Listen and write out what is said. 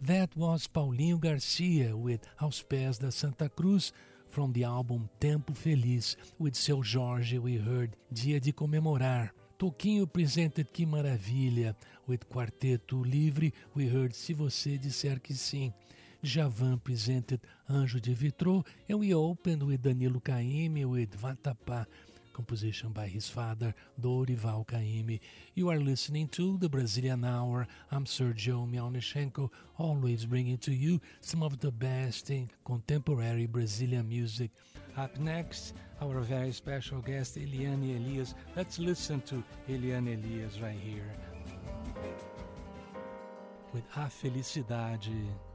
That was Paulinho Garcia with Aos Pés da Santa Cruz. From the album Tempo Feliz. With Seu Jorge we heard Dia de Comemorar. Toquinho presented Que Maravilha. With Quarteto Livre we heard Se Você Disser Que Sim. Djavan presented Anjo de Vitrô, and we opened with Danilo Caymmi with Vatapá, composition by his father, Dorival Caymmi. You are listening to the Brazilian Hour. I'm Sergio Mialnichenko, always bringing to you some of the best in contemporary Brazilian music. Up next, our very special guest, Eliane Elias. Let's listen to Eliane Elias right here with A Felicidade.